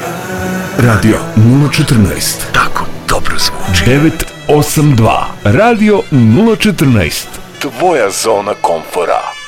Radio 014. Tako dobro zvuči. 982. Radio 014. Tvoja zona komfora.